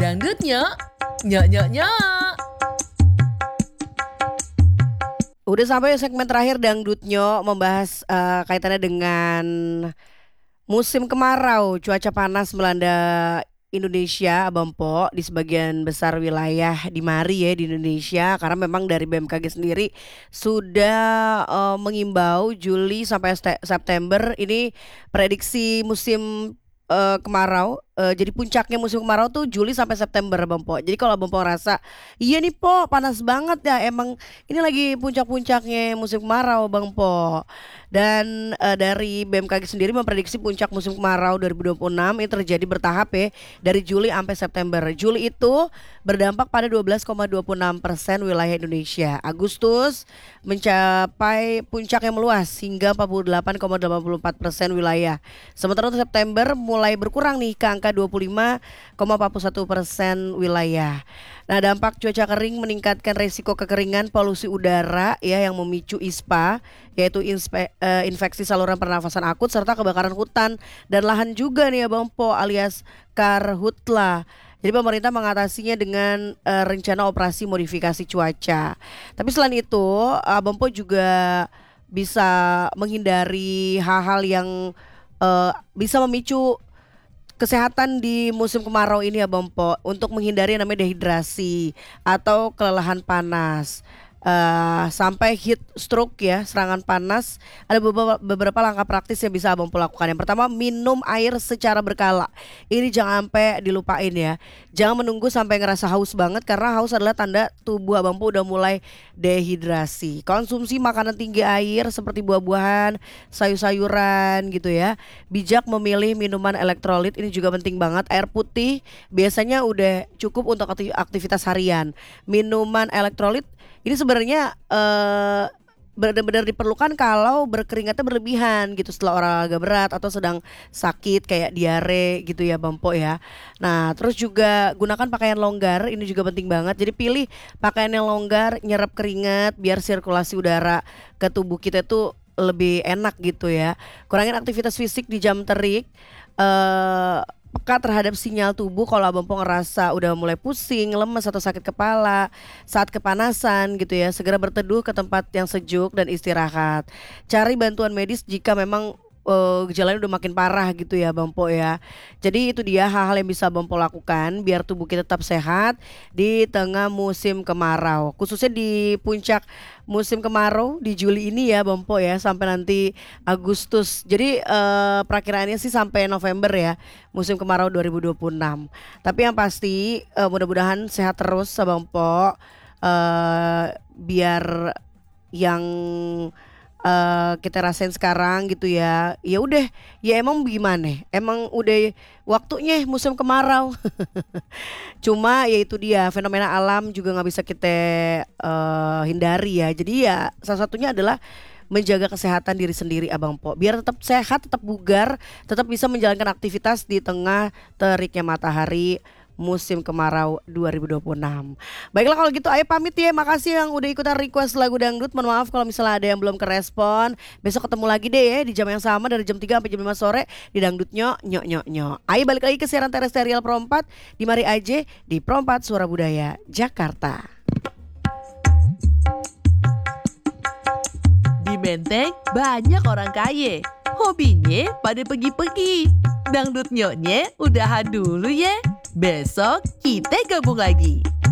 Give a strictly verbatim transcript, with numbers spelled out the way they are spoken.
dangdutnya, nyok nyok nyok. Udah sampai segmen terakhir Dangdutnyo membahas uh, kaitannya dengan musim kemarau, cuaca panas melanda Indonesia, Abang Po, di sebagian besar wilayah di Mari ya di Indonesia, karena memang dari B M K G sendiri sudah uh, mengimbau Juli sampai Ste- September ini prediksi musim uh, kemarau. Uh, jadi puncaknya musim kemarau tuh Juli sampai September, Bang Po. Jadi kalau Bang Po rasa iya nih Po panas banget ya, emang ini lagi puncak-puncaknya musim kemarau, Bang Po. Dan uh, dari B M K G sendiri memprediksi puncak musim kemarau dua ribu dua puluh enam ini terjadi bertahap ya, dari Juli sampai September. Juli itu berdampak pada dua belas koma dua puluh enam persen wilayah Indonesia. Agustus mencapai puncak yang meluas hingga empat puluh delapan koma delapan puluh empat persen wilayah. Sementara untuk September mulai berkurang nih ke angka dua puluh lima koma empat puluh satu persen wilayah. Nah, dampak cuaca kering meningkatkan resiko kekeringan, polusi udara ya yang memicu I S P A, yaitu inspe, uh, infeksi saluran pernafasan akut, serta kebakaran hutan dan lahan juga nih ya Bang Po, alias karhutla. Jadi pemerintah mengatasinya dengan uh, rencana operasi modifikasi cuaca. Tapi selain itu, uh, Bang Po juga bisa menghindari hal-hal yang uh, bisa memicu kesehatan di musim kemarau ini ya Bang Po, untuk menghindari yang namanya dehidrasi atau kelelahan panas. Uh, sampai heat stroke ya, serangan panas. Ada beberapa, beberapa langkah praktis yang bisa Abang Po lakukan. Yang pertama, minum air secara berkala. Ini jangan sampai dilupain ya. Jangan menunggu sampai ngerasa haus banget, karena haus adalah tanda tubuh Abang Po udah mulai dehidrasi. Konsumsi makanan tinggi air seperti buah-buahan, sayur-sayuran gitu ya. Bijak memilih minuman elektrolit, ini juga penting banget. Air putih biasanya udah cukup untuk aktivitas harian. Minuman elektrolit ini sebenarnya uh, benar-benar diperlukan kalau berkeringatnya berlebihan gitu setelah olahraga berat atau sedang sakit kayak diare gitu ya Bang Po ya. Nah, terus juga gunakan pakaian longgar, ini juga penting banget. Jadi pilih pakaian yang longgar, nyerap keringat biar sirkulasi udara ke tubuh kita tuh lebih enak gitu ya. Kurangin aktivitas fisik di jam terik. Uh, peka terhadap sinyal tubuh kalau Abang Po ngerasa udah mulai pusing, lemes atau sakit kepala saat kepanasan gitu ya, segera berteduh ke tempat yang sejuk dan istirahat. Cari bantuan medis jika memang uh, gejalanya udah makin parah gitu ya Bang Po ya. Jadi itu dia hal-hal yang bisa Bang Po lakukan biar tubuh kita tetap sehat di tengah musim kemarau, khususnya di puncak musim kemarau di Juli ini ya Bang Po ya, sampai nanti Agustus. Jadi uh, perakiraannya sih sampai November ya musim kemarau dua ribu dua puluh enam. Tapi yang pasti uh, mudah-mudahan sehat terus Bang Po, uh, biar yang uh, kita rasain sekarang gitu ya. Ya udah, ya emang gimana? Emang udah waktunya musim kemarau. Cuma ya itu dia, fenomena alam juga nggak bisa kita uh, hindari ya. Jadi ya salah satunya adalah menjaga kesehatan diri sendiri Abang Po, biar tetap sehat, tetap bugar, tetap bisa menjalankan aktivitas di tengah teriknya matahari musim kemarau dua ribu dua puluh enam. Baiklah kalau gitu ayo pamit ya. Makasih yang udah ikutan request lagu dangdut. Mohon maaf kalau misalnya ada yang belum kerespon. Besok ketemu lagi deh ya di jam yang sama dari jam tiga sampai jam lima sore di Dangdutnyo nyok nyok nyok. Ayo balik lagi ke siaran terestrial Pro empat di Mari aja di Pro empat Suara Budaya Jakarta. Di Menteng banyak orang kaya, hobinya pada pergi-pergi. Dangdut nyoknya udahan dulu ya. Besok kita gabung lagi.